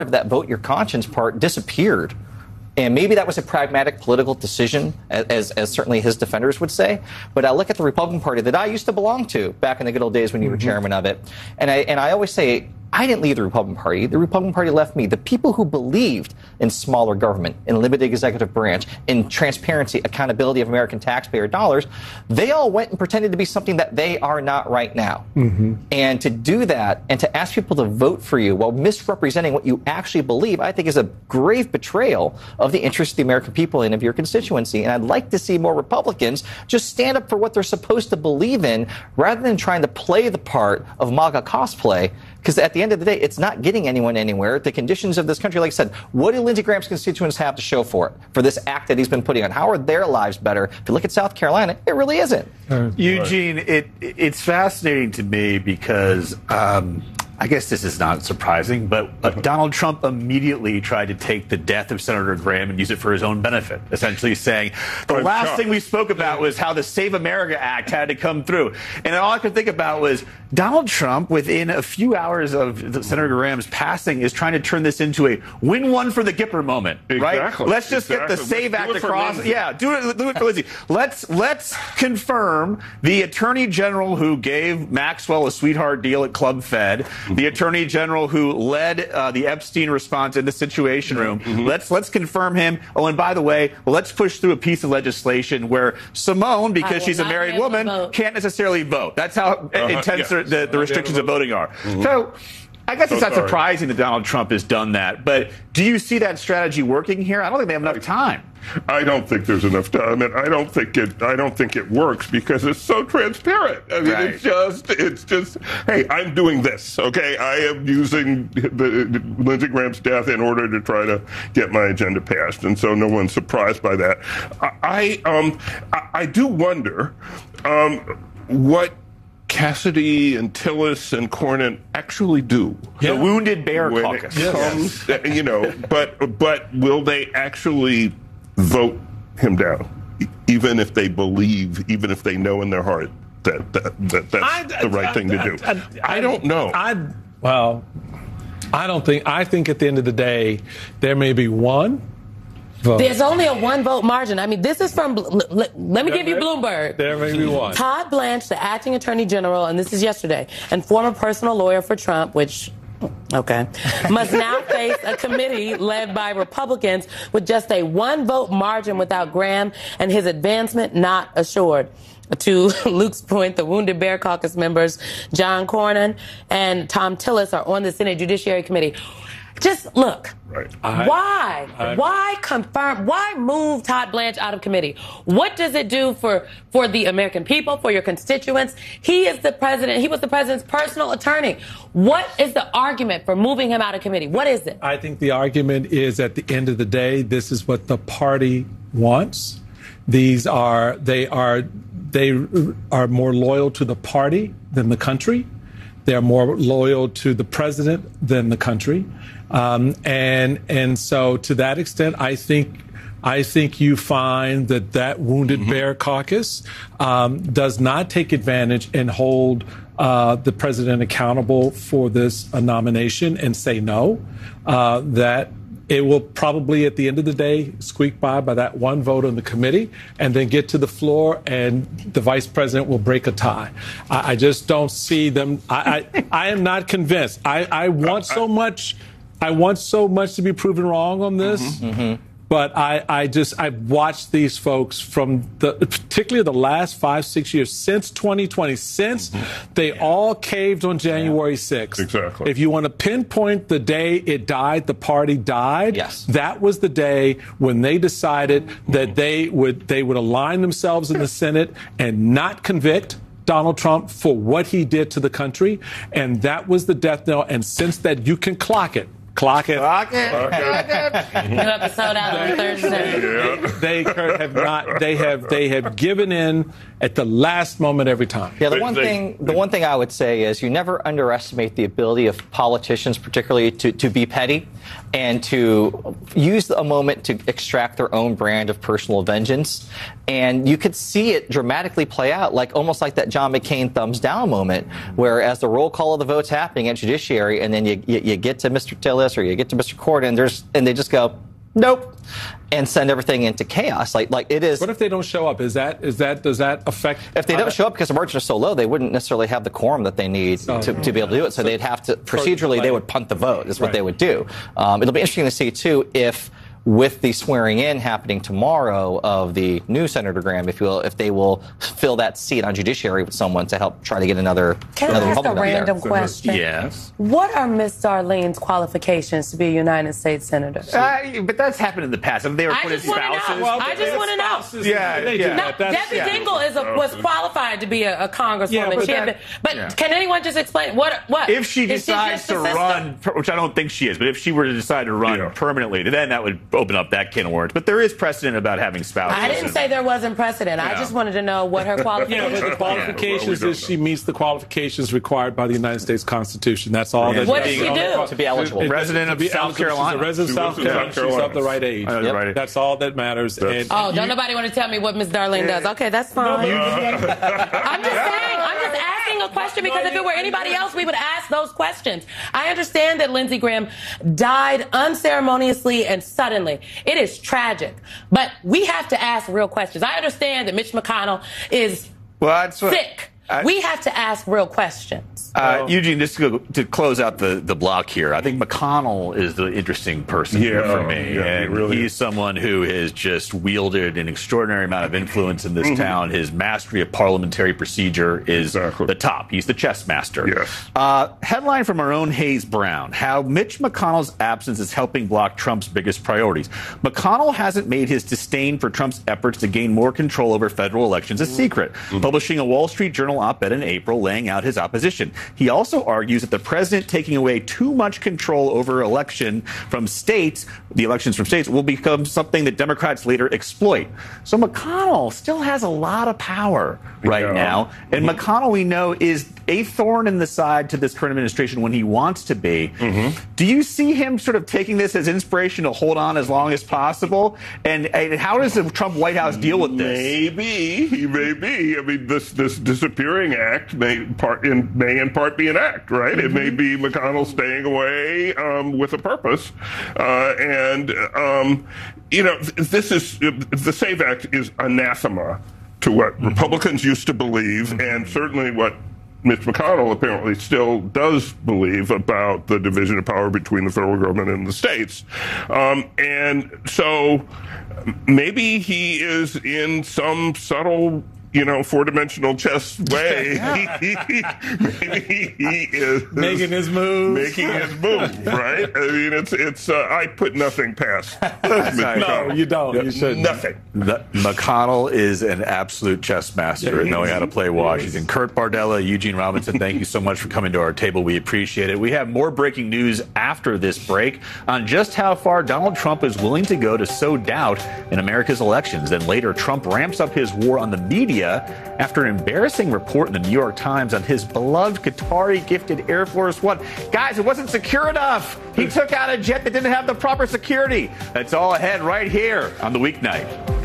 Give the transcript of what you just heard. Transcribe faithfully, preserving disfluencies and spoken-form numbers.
of that vote your conscience part disappeared. And maybe that was a pragmatic political decision, as, as certainly his defenders would say. But I look at the Republican Party that I used to belong to back in the good old days when you were mm-hmm. chairman of it. And I, and I always say, I didn't leave the Republican Party. The Republican Party left me. The people who believed in smaller government, in limited executive branch, in transparency, accountability of American taxpayer dollars, they all went and pretended to be something that they are not right now. Mm-hmm. And to do that and to ask people to vote for you while misrepresenting what you actually believe, I think is a grave betrayal of the interests of the American people and of your constituency. And I'd like to see more Republicans just stand up for what they're supposed to believe in rather than trying to play the part of MAGA cosplay. Because at the end of the day, it's not getting anyone anywhere. The conditions of this country, like I said, what do Lindsey Graham's constituents have to show for it, for this act that he's been putting on? How are their lives better? If you look at South Carolina, it really isn't. Uh, Eugene, it it's fascinating to me because um, I guess this is not surprising, but uh, Donald Trump immediately tried to take the death of Senator Graham and use it for his own benefit, essentially saying the I'm last shocked. thing we spoke about was how the Save America Act had to come through. And all I could think about was Donald Trump, within a few hours of Senator Graham's passing, is trying to turn this into a win one for the Gipper moment, right? Exactly. Let's just exactly. get the Save let's Act across. Yeah, do it, do it for Lindsey. Let's let's confirm the Attorney General who gave Maxwell a sweetheart deal at Club Fed, the Attorney General who led uh, the Epstein response in the Situation Room. Mm-hmm. Let's let's confirm him. Oh, and by the way, let's push through a piece of legislation where Simone, because she's a married woman, can't necessarily vote. That's how uh-huh. intense yeah. the, the restrictions of voting are. Mm-hmm. So I guess it's not surprising that Donald Trump has done that. But do you see that strategy working here? I don't think they have enough time. I don't think there's enough time, and I don't think it. I don't think it works because it's so transparent. I mean, right. it's just, it's just. Hey, I'm doing this. Okay, I am using the, the Lindsey Graham's death in order to try to get my agenda passed, and so no one's surprised by that. I, I um, I, I do wonder, um, what Cassidy and Tillis and Cornyn actually do. Yeah. The Wounded Bear when Caucus. It comes, yes. You know, but but will they actually vote him down, even if they believe, even if they know in their heart that, that, that that's I, the right I, thing to do? I, I, I don't know. I well, I don't think. I think at the end of the day, there may be one vote. There's only a one vote margin. I mean, this is from, let me there give you may, Bloomberg. There may be one. Todd Blanche, the acting attorney general, and this is yesterday, and former personal lawyer for Trump, which, okay, must now face a committee led by Republicans with just a one vote margin without Graham and his advancement not assured. To Luke's point, the Wounded Bear Caucus members, John Cornyn and Tom Tillis, are on the Senate Judiciary Committee. Just look, right. I, why? I, why confirm? Why move Todd Blanche out of committee? What does it do for, for the American people, for your constituents? He is the president. He was the president's personal attorney. What is the argument for moving him out of committee? What is it? I think the argument is, at the end of the day, this is what the party wants. These are, they are, they are more loyal to the party than the country. They're more loyal to the president than the country. Um, and and so to that extent, I think I think you find that that Wounded mm-hmm. Bear Caucus um, does not take advantage and hold uh, the president accountable for this uh, nomination and say no. Uh, that it will probably, at the end of the day, squeak by by that one vote on the committee and then get to the floor and the vice president will break a tie. I, I just don't see them. I, I, I am not convinced. I, I want so much. I want so much to be proven wrong on this. Mm-hmm. Mm-hmm. But I, I just, I've watched these folks from the, particularly the last five, six years, since twenty twenty, since mm-hmm. they yeah. all caved on January sixth. Exactly. If you want to pinpoint the day it died, the party died, yes. that was the day when they decided mm-hmm. that they would, they would align themselves in the Senate and not convict Donald Trump for what he did to the country. And that was the death knell. And since that, you can clock it. Clock it. Clock it. Clock it. New episode out on Thursday. Yeah. They have not. They have. They have given in at the last moment every time. Yeah. The one thing. The one thing I would say is you never underestimate the ability of politicians, particularly to, to be petty, and to use a moment to extract their own brand of personal vengeance. And you could see it dramatically play out, like almost like that John McCain thumbs down moment, where as the roll call of the votes happening at Judiciary, and then you you, you get to Mister Tillis this, or you get to Mister Corden, there's, and they just go, nope, and send everything into chaos. Like, like it is. What if they don't show up? Is that, is that, does that affect? If they don't show up because the margins are so low, they wouldn't necessarily have the quorum that they need Oh, to, to be able to do it. So, so they'd have to, procedurally, they would punt the vote, is what Right. they would do. Um, it'll be interesting to see, too, if with the swearing in happening tomorrow of the new Senator Graham, if you will, if they will fill that seat on judiciary with someone to help try to get another, Can another I ask a Republican up there. random question? Yes. What are Miss Darlene's qualifications to be a United States Senator? Uh, but that's happened in the past. I mean, they were I appointed just wanna know. spouses. Well, I just want to know. Yeah, They do yeah. No, that. That's- Debbie yeah. Dingle is a, was qualified to be a, a congresswoman. Yeah, but she had that- been, but yeah. can anyone just explain what what If she is decides just to the system? run, which I don't think she is, but if she were to decide to run Yeah. permanently, then that would open up that can of worms. But there is precedent about having spouses. I didn't say there wasn't precedent. I Yeah. just wanted to know what her Yeah, qualifications. but the Yeah. qualifications Well, we don't is she meets the qualifications required by the United States Constitution. That's all. Yeah. That What does she do? To be eligible. It- Resident to of be South eligible. Carolina. She's a resident of She South lives in Carolina. South She's of Carolina. the right age. Oh, Yep. right. That's all that matters. That's- And Oh, you- don't nobody want to tell me what Miss Darlene does? Okay, that's fine. I'm just saying. I'm just asking a question because if it were anybody else, we would ask those questions. I understand that Lindsey Graham died unceremoniously and suddenly. It is tragic, but we have to ask real questions. I understand that Mitch McConnell is Well, that's what, sick. I- We have to ask real questions. Uh, Eugene, just to, go, to close out the, the block here, I think McConnell is the interesting person here Yeah, for me. yeah, he and really he's is. someone who has just wielded an extraordinary amount of influence in this Mm-hmm. town. His mastery of parliamentary procedure is Exactly. the top. He's the chess master. Yes. Uh, headline from our own Hayes Brown, how Mitch McConnell's absence is helping block Trump's biggest priorities. McConnell hasn't made his disdain for Trump's efforts to gain more control over federal elections a secret, Mm-hmm. publishing a Wall Street Journal op-ed in April laying out his opposition. He also argues that the president taking away too much control over election from states, the elections from states, will become something that Democrats later exploit. So McConnell still has a lot of power right Yeah. now. And McConnell, we know, is a thorn in the side to this current administration when he wants to be. Do you see him sort of taking this as inspiration to hold on as long as possible? And, and how does the Trump White House deal with this? Maybe he may be. I mean, this this disappearing act may part in may in part be an act, right? It may be McConnell staying away um, with a purpose, uh, and um, you know, th- this is the SAVE Act is anathema to what Republicans used to believe, and certainly what Mitch McConnell apparently still does believe about the division of power between the federal government and the states. Um, and so maybe he is in some subtle, you know, four-dimensional chess way. Maybe he is Making his move. making his move, right? I mean, it's it's. Uh, I put nothing past Mitch McConnell. No, you don't. You shouldn't. Nothing. The, McConnell is an absolute chess master at knowing how to play Washington. Kurt Bardella, Eugene Robinson, thank you so much for coming to our table. We appreciate it. We have more breaking news after this break on just how far Donald Trump is willing to go to sow doubt in America's elections. Then later, Trump ramps up his war on the media after an embarrassing report in the New York Times on his beloved Qatari-gifted Air Force One. Guys, it wasn't secure enough. He took out a jet that didn't have the proper security. That's all ahead right here on The Weeknight.